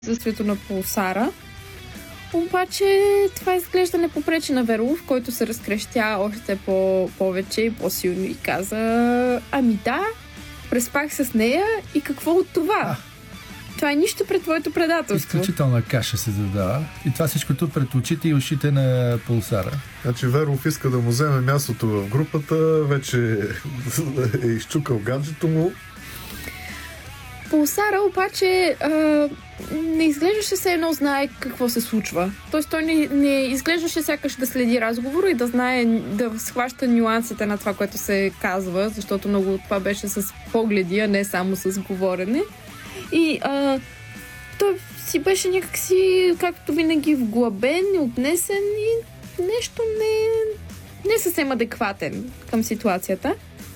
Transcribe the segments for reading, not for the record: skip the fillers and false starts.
присъствието на Пулсара. Обаче това изглежда не попречи на Верлов, който се разкрещя още повече и по-силно и каза: ами да, преспах с нея и какво от това? Това е нищо пред твоето предателство. Изключителна каша се задава. И това всичкото пред очите и ушите на Пулсара. Значи Верлов иска да му вземе мястото в групата, вече е изчукал гаджето му. Пулсара обаче не изглеждаше се едно знае какво се случва. Тоест той не изглеждаше сякаш да следи разговора и да знае, да схваща нюансите на това, което се казва, защото много от това беше с погледи, а не само с говорене. И той си беше някакси, както винаги, вглъбен, отнесен и нещо не съвсем адекватен към ситуацията.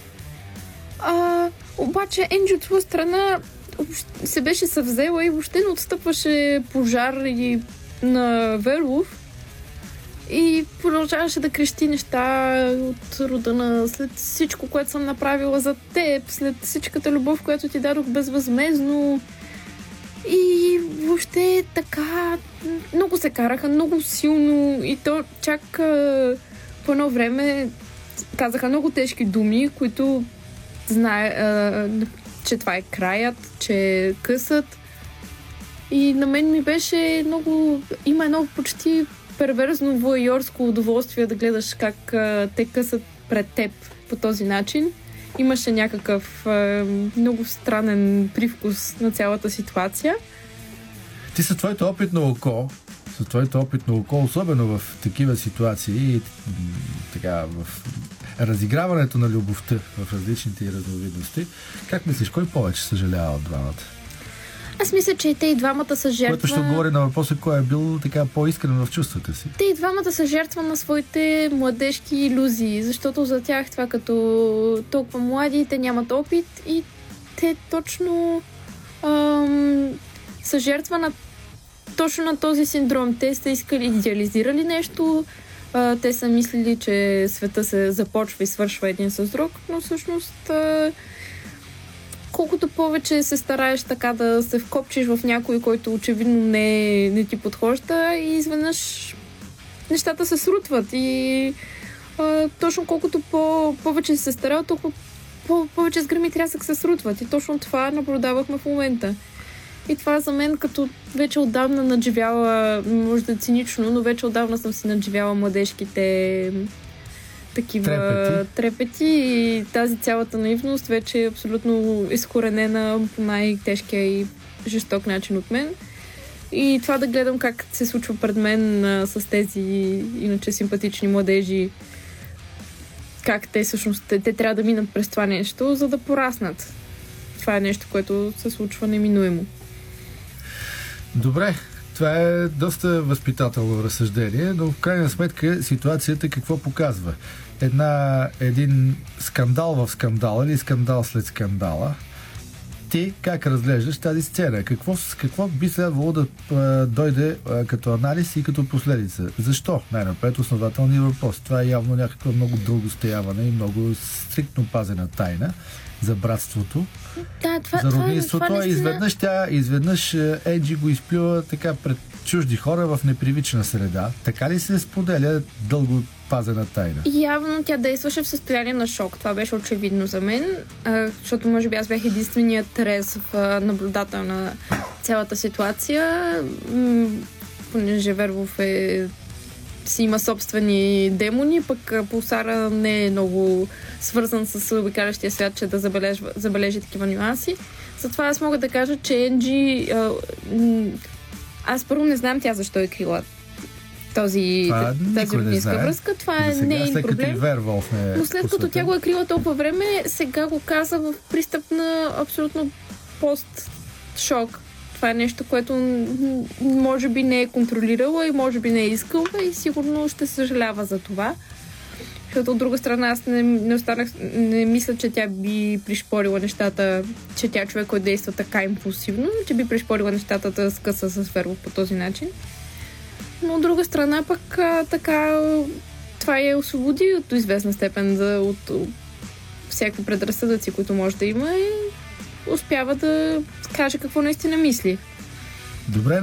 Обаче Енджи от своя страна се беше съвзела и въобще не отстъпваше пожар и на Верлов и продължаваше да крещи неща от рода на: след всичко, което съм направила за теб, след всичката любов, която ти дадох безвъзмездно. И въобще така много се караха, много силно, и то чак по едно време казаха много тежки думи, които че това е краят, че е късът. И на мен ми беше много... Има едно почти перверзно воайорско удоволствие да гледаш как те късат пред теб по този начин. Имаше някакъв много странен привкус на цялата ситуация. Ти със твоето опитно око, особено в такива ситуации, така, в разиграването на любовта в различните разновидности, как мислиш, кой повече съжалява от двамата? Аз мисля, че те и двамата са жертва... Което ще отговори на въпроса, кой е бил така по-искрен в чувствата си. Те и двамата са жертва на своите младежки илюзии, защото за тях това като толкова млади, те нямат опит и те точно са жертва на точно на този синдром. Те са идеализирали нещо, те са мислили, че света се започва и свършва един с друг, но всъщност колкото повече се стараеш така да се вкопчиш в някой, който очевидно не ти подхожда, и изведнъж нещата се срутват и точно колкото повече се старал, толкова повече с гръм и трясък се срутват, и точно това наблюдавахме в момента. И това за мен, като вече отдавна надживяла, може да е цинично, но вече отдавна съм си надживяла младежките такива трепети, и тази цялата наивност вече е абсолютно изкоренена по най-тежкия и жесток начин от мен. И това да гледам как се случва пред мен с тези иначе симпатични младежи, как те всъщност те трябва да минат през това нещо, за да пораснат. Това е нещо, което се случва неминуемо. Добре, това е доста възпитателно разсъждение, но в крайна сметка ситуацията какво показва? Един скандал в скандала или скандал след скандала. Ти как разглеждаш тази сцена? Какво би следвало да дойде като анализ и като последица? Защо? Най-напред основателният въпрос. Това е явно някакво много дълго стояване и много стриктно пазена тайна за братството. Да, за роднинството. Изведнъж Енджи го изплюва така пред чужди хора в непривична среда. Така ли се споделя дълго пазена тайна? Явно тя действаше в състояние на шок. Това беше очевидно за мен, защото може би аз бях единственият трезв наблюдател на цялата ситуация, понеже Верлов си има собствени демони, пък Пулсара не е много свързан с обикалящия свят, че да забележи такива нюанси. Затова аз мога да кажа, че Енджи... Аз първо не знам тя защо е крила тази роднинска връзка. Това не е проблем. Но след като тя го е крила толкова време, сега го каза в пристъп на абсолютно пост-шок. Това е нещо, което може би не е контролирала и може би не е искала и сигурно ще съжалява за това. Защото от друга страна аз не мисля, че тя би пришпорила нещата, че тя човек, който действа така импулсивно, че би пришпорила нещата да скъса с Верлов по този начин. Но от друга страна пък така това я освободи от известна степен от всякакви предразсъдъци, които може да има, и успява да каже какво наистина мисли. Добре.